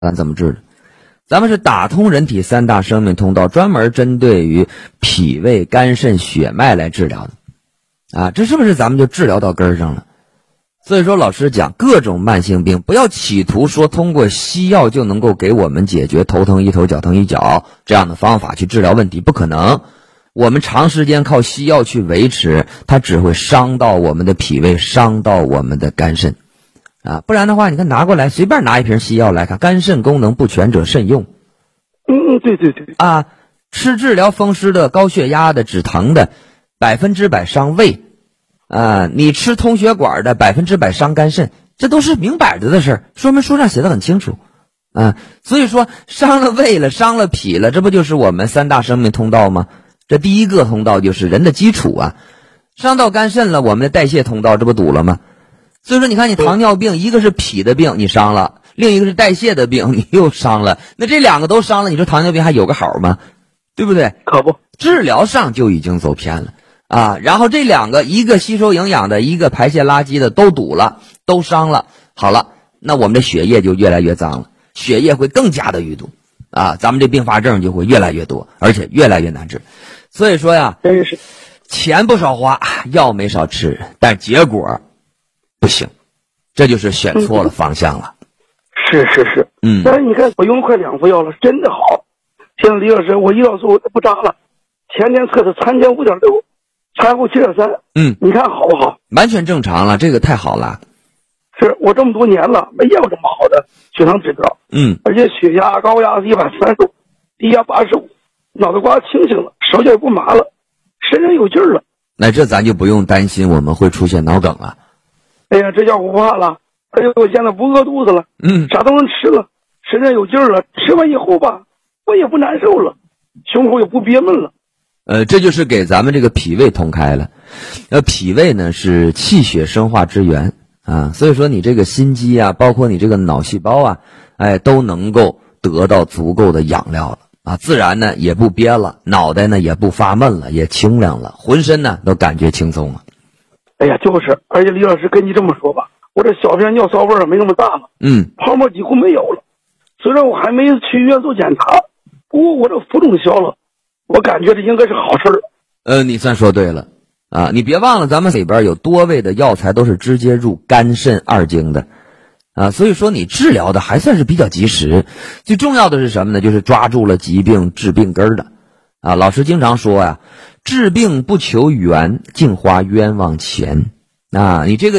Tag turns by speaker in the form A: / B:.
A: 咱怎么治的？咱们是打通人体3大生命通道，专门针对于脾胃、肝肾、血脉来治疗的。这是不是咱们就治疗到根儿上了？所以说老师讲，各种慢性病不要企图说通过西药就能够给我们解决头疼一头脚疼一脚这样的方法去治疗问题，不可能。我们长时间靠西药去维持，它只会伤到我们的脾胃，伤到我们的肝肾。不然的话，你看拿过来，随便拿一瓶西药来看，肝肾功能不全者慎用。
B: 对。
A: 吃治疗风湿的、高血压的、止疼的，100%伤胃。你吃通血管的100%伤肝肾，这都是明摆着的事儿，说明书上写的很清楚。所以说伤了胃了，伤了脾了，这不就是我们3大生命通道吗？这第一个通道就是人的基础啊，伤到肝肾了，我们的代谢通道这不堵了吗？所以说你看你糖尿病，一个是脾的病你伤了，另一个是代谢的病你又伤了，那这2个都伤了，你说糖尿病还有个好吗？对不对？
B: 可不，
A: 治疗上就已经走偏了。然后这2个，一个吸收营养的，一个排泄垃圾的，都堵了，都伤了。好了，那我们的血液就越来越脏了，血液会更加的淤堵咱们这并发症就会越来越多，而且越来越难治。所以说呀，
B: 真是
A: 钱不少花，药没少吃，但结果不行，这就是选错了方向了。
B: 是。但是你看，我用了快2副药了，真的好。现在李老师，我胰岛素不涨了，前天测的参前5.6，产后7.3。你看好不好？
A: 完全正常了，这个太好了。
B: 是我这么多年了没见过这么好的血糖指标。而且血压高压是135，低压85，脑袋瓜清醒了，手脚也不麻了，身上有劲儿了。
A: 那这咱就不用担心我们会出现脑梗了。
B: 哎呀，这下我不怕了，而且我现在不饿肚子了，啥都能吃了，身上有劲儿了，吃完以后吧，我也不难受了，胸口也不憋闷了。
A: 这就是给咱们这个脾胃通开了。脾胃呢是气血生化之源所以说你这个心肌包括你这个脑细胞都能够得到足够的养料了自然呢也不憋了，脑袋呢也不发闷了，也清亮了，浑身呢都感觉轻松了。
B: 哎呀，就是，而且李老师跟你这么说吧，我这小便尿骚味没那么大了，泡沫几乎没有了。虽然我还没去医院做检查，不过我这浮肿消了，我感觉这应该是好事儿。
A: 你算说对了你别忘了咱们里边有多味的药材都是直接入肝肾2经的所以说你治疗的还算是比较及时。最重要的是什么呢？就是抓住了疾病治病根的老师经常说治病不求源，净花冤枉钱你这个